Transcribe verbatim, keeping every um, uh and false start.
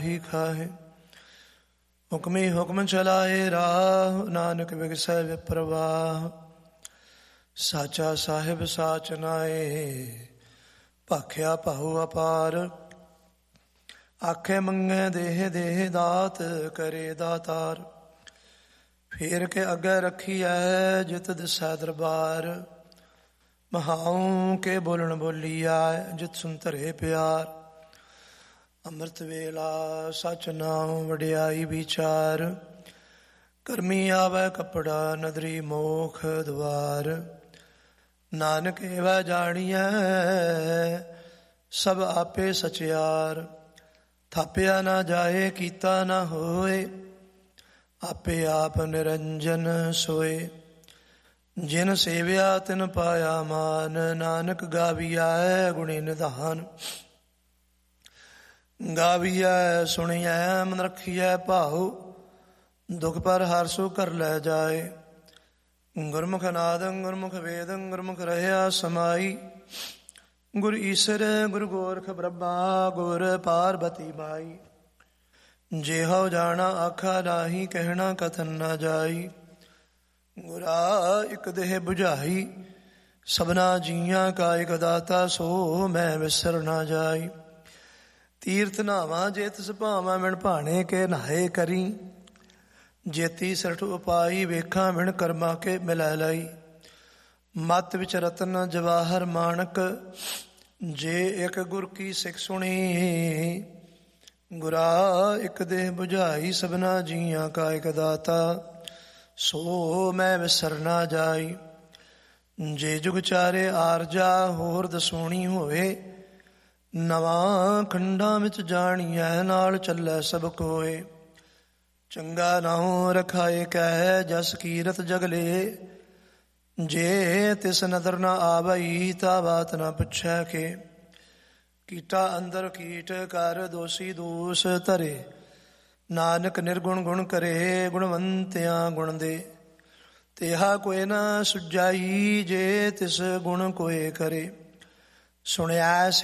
ਹੀ ਖਾਹੇ। ਹੁਕਮੀ ਹੁਕਮ ਚਲਾਏ ਰਾਹ, ਨਾਨਕ ਵਿਗਸੈ ਵਿਪਰਵਾਹ। ਸਾਚਾ ਸਾਹਿਬ ਸਾਚ ਨਾਏ, ਭਾਖਿਆ ਭਾਉ ਅਪਾਰ। ਆਖੇ ਮੰਗੇ ਦੇਹ ਦੇਹ ਦਾਤ, ਕਰੇ ਦਾਤਾਰ। ਫੇਰ ਕੇ ਅੱਗੇ ਰੱਖੀਐ, ਜਿਤ ਦਿਸੈ ਦਰਬਾਰ। ਮਹਾਉ ਕੇ ਬੋਲਣ ਬੋਲੀਐ, ਜਿਤ ਸੁਨ ਧਰੇ ਪਿਆਰ। ਅੰਮ੍ਰਿਤ ਵੇਲਾ ਸਚ ਨਾਉ, ਵਡਿਆਈ ਵਿਚਾਰ। ਕਰਮੀ ਆਵੈ ਕੱਪੜਾ, ਨਦਰੀ ਮੋਖ ਦੁਆਰ। ਨਾਨਕ ਏਵੈ ਜਾਣੀਐ, ਸਭ ਆਪੇ ਸਚਿਆਰ। ਥਾਪਿਆ ਨਾ ਜਾਏ, ਕੀਤਾ ਨਾ ਹੋਏ, ਆਪੇ ਆਪ ਨਿਰੰਜਨ ਸੋਏ। ਜਿਨ ਸੇਵਿਆ ਤਿਨ ਪਾਇਆ ਮਾਨ, ਨਾਨਕ ਗਾਵੀਐ ਗੁਣੀ ਨਿਧਾਨ। ਗਾਵੀਐ ਸੁਣੀਐ ਮਨ ਰਖੀਐ ਭਾਉ, ਦੁਖ ਪਰ ਹਰਸੁ ਕਰ ਲੈ ਜਾਏ। ਗੁਰਮੁਖ ਨਾਦੰ ਗੁਰਮੁਖ ਵੇਦੰ, ਗੁਰਮੁਖ ਰਹਿਆ ਸਮਾਈ। ਗੁਰ ਈਸਰ ਗੁਰ ਗੋਰਖ ਬ੍ਰਹਮਾ, ਗੁਰ ਪਾਰਬਤੀ ਮਾਈ। ਜਿਹੋ ਜਾਣਾ ਆਖਾ ਨਾਹੀ, ਕਹਿਣਾ ਕਥਨ ਨਾ ਜਾਈ। ਗੁਰਾ ਇਕ ਦੇਹ ਬੁਝਾਈ, ਸਭਨਾ ਜੀਆਂ ਕਾ ਇਕ ਦਾਤਾ। ਸੋ ਮੈਂ ਵਿਸਰ ਨਾ ਜਾਈ। ਤੀਰਥ ਨਾਵਾਂ ਜੇ ਤਿਸ ਭਾਵਾਂ, ਮਿਣ ਭਾਣੇ ਕੇ ਨਹਾਏ ਕਰੀ। ਜੇਤੀ ਸਰਠ ਉਪਾਈ, ਵੇਖਾਂ ਮਿਣ ਕਰਮਾ ਕੇ ਮਿਲੈ ਲਈ। ਮਤ ਵਿੱਚ ਰਤਨ ਜਵਾਹਰ ਮਾਣਕ, ਜੇ ਇੱਕ ਗੁਰ ਕੀ ਸਿੱਖ ਸੁਣੀ। ਗੁਰਾ ਇੱਕ ਦੇਹ ਬੁਝਾਈ, ਸਭਨਾ ਜੀਆਂ ਕਾ ਇੱਕ ਦਾਤਾ। ਸੋ ਮੈਂ ਵਿਸਰ ਨਾ ਜਾਈ। ਜੇ ਜੁਗ ਚਾਰੇ ਆਰਜਾ, ਹੋਰ ਦਸੂਣੀ ਹੋਏ। ਨਵਾਂ ਖੰਡਾਂ ਵਿੱਚ ਜਾਣੀਐ, ਨਾਲ ਚੱਲੈ ਸਭ ਕੋਏ। ਚੰਗਾ ਨਾਉ ਰਖਾਏ ਕਹਿ, ਜਸ ਕੀਰਤ ਜਗਲੇ। ਜੇ ਤਿਸ ਨਦਰ ਨਾ ਆਵਈ, ਤਾ ਬਾਤ ਨਾ ਪੁੱਛੈ ਕੇ। ਕੀਟਾ ਅੰਦਰ ਕੀਟ ਕਰ, ਦੋਸੀ ਦੋਸ ਧਰੇ। ਨਾਨਕ ਨਿਰਗੁਣ ਗੁਣ ਕਰੇ, ਗੁਣਵੰਤਿਆਂ ਗੁਣ ਦੇ। ਤੇਹਾ ਕੋਇ ਨਾ ਸੁਜਾਈ, ਜੇ ਤਿਸ ਗੁਣ ਕੋਇ ਕਰੇ। ਸੁਣਿਆ